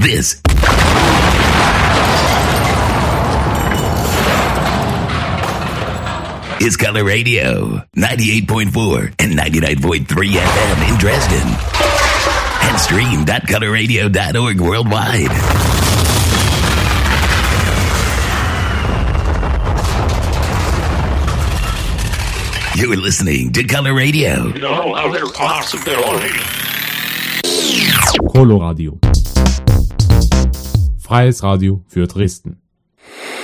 This is Color Radio, 98.4 and 99.3 FM in Dresden. And stream.colorradio.org worldwide. You're listening to Color Radio. No other possibility. Coloradio. Freies Radio für Dresden.